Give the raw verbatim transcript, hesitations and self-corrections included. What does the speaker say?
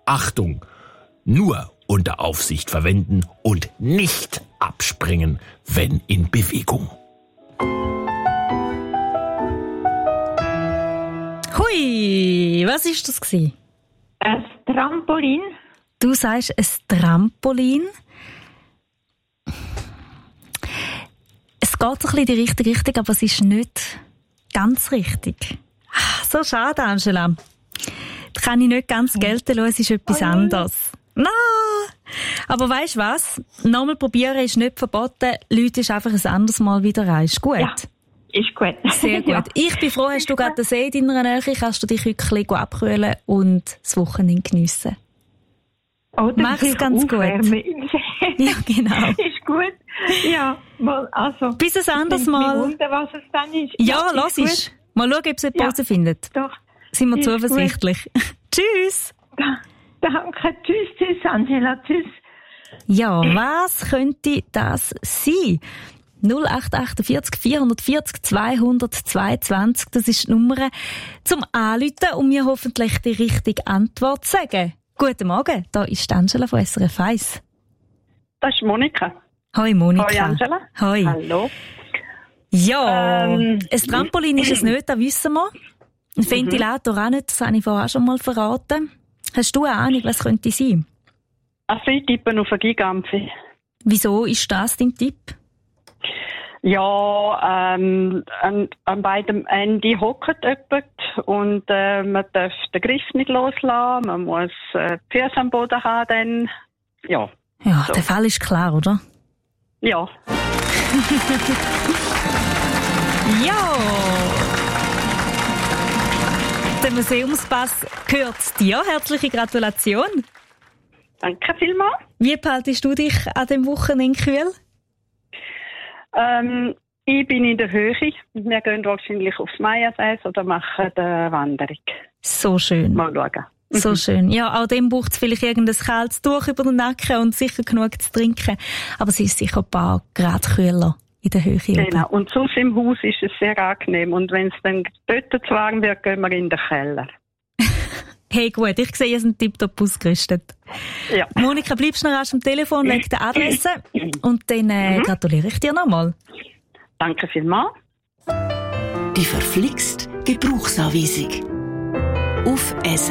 Achtung, nur unter Aufsicht verwenden und nicht abspringen, wenn in Bewegung. Hui, was ist das gewesen? Ein Trampolin. Du sagst ein Trampolin. Es geht so ein bisschen in die richtige Richtung, aber es ist nicht ganz richtig. Ah, so schade, Angela. Das kann ich nicht ganz gelten lassen, es ist etwas anderes. Nein! Aber weisst du was? Nochmal probieren ist nicht verboten. Leute ist einfach ein anderes Mal wieder rein. Ist gut? Ja, ist gut. Sehr gut. Ja. Ich bin froh, hast du gerade den See in deiner Nähe, kannst du dich heute ein bisschen abkühlen und das Wochenende geniessen. Oder mach's ganz gut. Ja, genau. Ist gut. Ja, mal, also. Bis ein anderes Mal. Wunder, was es dann ist. Ja, ja lass es. Mal schauen, ob es eine Pause ja, findet. Doch. Sind wir zuversichtlich. Tschüss. Da, danke. Tschüss, tschüss, Angela. Tschüss. Ja, was könnte das sein? null acht acht vier vier vier zwei zwei zwei, das ist die Nummer zum Anrufen und mir hoffentlich die richtige Antwort zu sagen. Guten Morgen, da ist Angela von S R F eins. Das ist Monika. Hoi Monika. Hoi Angela. Hoi. Hallo. Ja, ähm, ein Trampolin ist es nicht, das wissen wir. Ein Ventilator mhm. auch nicht, das habe ich vorher schon mal verraten. Hast du eine Ahnung, was könnte sein? Also ich tippe auf eine Gigampfe. Wieso ist das dein Tipp? Ja, ähm, an, an beidem Ende hockt jemand und äh, man darf den Griff nicht loslassen, man muss äh, die Füße am Boden haben, dann, ja. Ja, so. Der Fall ist klar, oder? Ja. Ja! Der Museumspass gehört dir. Herzliche Gratulation. Danke vielmals. Wie behaltest du dich an dem Wochenende kühl? Ähm, ich bin in der Höhe. Wir gehen wahrscheinlich aufs Meiersee oder machen eine Wanderung. So schön. Mal schauen. So mhm. schön. Ja, auch dem braucht es vielleicht irgendein kaltes Tuch über den Nacken und sicher genug zu trinken. Aber es ist sicher ein paar Grad kühler in der Höhe. Genau. Oben. Und sonst im Haus ist es sehr angenehm. Und wenn es dann dort zu warm wird, gehen wir in den Keller. Hey, gut, ich sehe, ihr seid tiptop ausgerüstet. Ja. Monika, bleibst du noch rasch am Telefon, leg die Adresse und dann äh, mhm. gratuliere ich dir nochmal. Danke vielmals. Die verflixt Gebrauchsanweisung. Auf S